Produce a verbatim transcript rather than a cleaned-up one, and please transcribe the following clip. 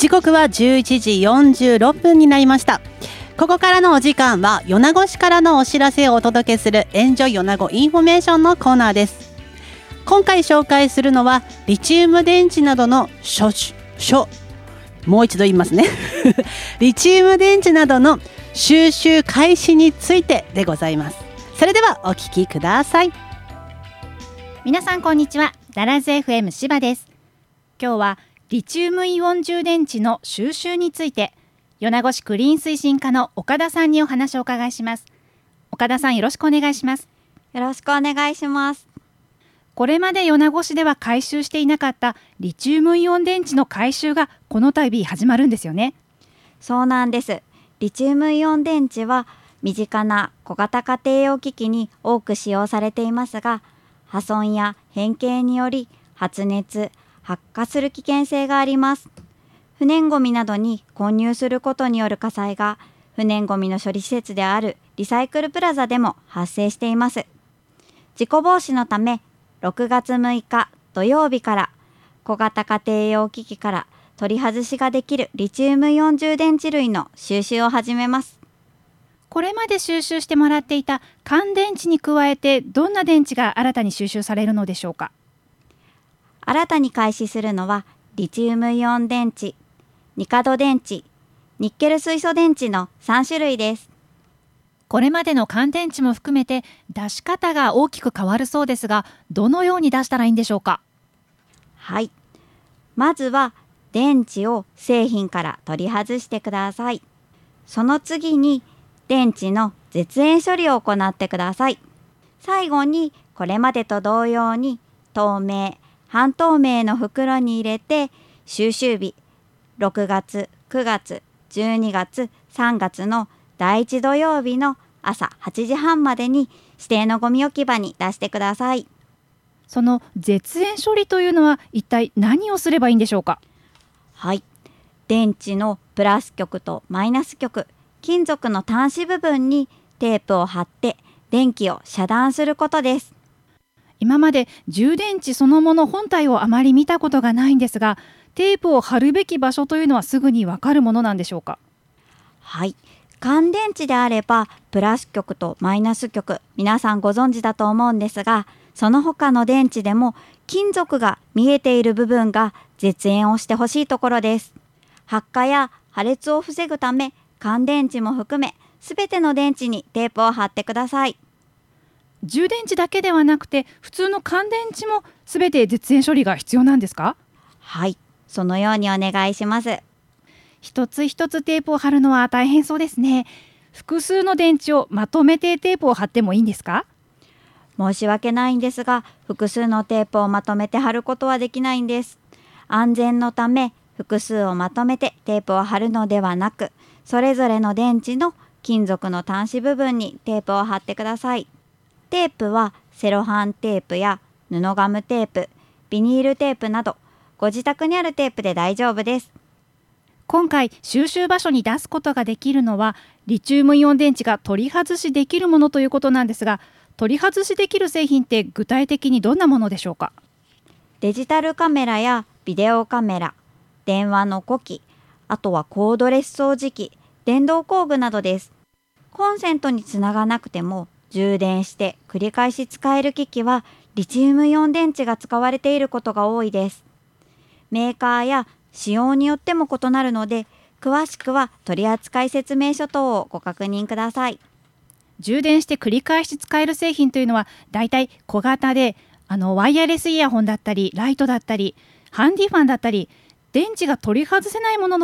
時刻はじゅういちじよんじゅうろっぷんになりました。ここからのお時間は米子市からのお知らせをお届けするエンジョイ米子インフォメーションのコーナーです。今回紹介するのはリチウム電池などの処処もう一度言いますねリチウム電池などの収集開始についてでございます。それではお聞きください。 皆さんこんにちは。ダラズ エフエム 柴です。今日はリチウムイオン充電池の収集について米子市クリーン推進課の岡田さんにお話をお伺いします。岡田さん、よろしくお願いします。 よろしくお願いします。 これまで米子市では回収していなかったリチウムイオン電池の回収がこの度始まるんですよね。 そうなんです。リチウムイオン電池は身近な小型家庭用機器に多く使用されていますが、破損や変形により発熱、発火する危険性があります。不燃ごみなどに混入することによる火災が不燃ごみの処理施設であるリサイクルプラザでも発生しています。事故防止のためろくがつむいか土曜日から小型家庭用機器から取り外しができるリチウムイオン充電池類の収集を始めます。 これまで収集してもらっていた乾電池に加えてどんな電池が新たに収集されるのでしょうか。 新たに開始するのはリチウムイオン電池、ニカド電池、ニッケル水素電池のさんしゅるいです。 これまでの乾電池も含めて出し方が大きく変わるそうですが、どのように出したらいいんでしょうか。 はい。まずは電池を製品から取り外してください。その次に電池の絶縁処理を行ってください。最後にこれまでと同様に透明、半透明の袋に入れて収集日ろくがつ、くがつ、じゅうにがつ、さんがつのだいいち土曜日の朝はちじはんまでに指定のゴミ置き場に出してください。 その絶縁処理というのは一体何をすればいいんでしょうか。 はい。電池のプラス極とマイナス極、金属の端子部分にテープを貼って電気を遮断することです。 今まで充電池そのもの本体をあまり見たことがないんですが、テープを貼るべき場所というのはすぐにわかるものなんでしょうか。 はい。乾電池であればプラス極とマイナス極、皆さんご存知だと思うんですが、その他の電池でも金属が見えている部分が絶縁をしてほしいところです。発火や破裂を防ぐため乾電池も含めすべての電池にテープを貼ってください。 充電池だけではなくて普通の乾電池もすべて絶縁処理が必要なんですか。 はい、そのようにお願いします。 一つ一つテープを貼るのは大変そうですね。複数の電池をまとめてテープを貼ってもいいんですか。 申し訳ないんですが、複数のテープをまとめて貼ることはできないんです。安全のため複数をまとめてテープを貼るのではなく、それぞれの電池の金属の端子部分にテープを貼ってください。テープはセロハンテープや布ガムテープ、ビニールテープなどご自宅にあるテープで大丈夫です。 今回収集場所に出すことができるのはリチウムイオン電池が取り外しできるものということなんですが、取り外しできる製品って具体的にどんなものでしょうか。 デジタルカメラやビデオカメラ、電話の子機、あとはコードレス掃除機、電動工具などです。コンセントにつながなくても充電して繰り返し使える機器はリチウムイオン電池が使われていることが多いです。メーカーや仕様によっても異なるので、詳しくは取扱説明書等をご確認ください。 充電して繰り返し使える製品というのはだいたい小型で、あのワイヤレスイヤホンだったりライトだったりハンディファンだったり、電池が取り外せないものの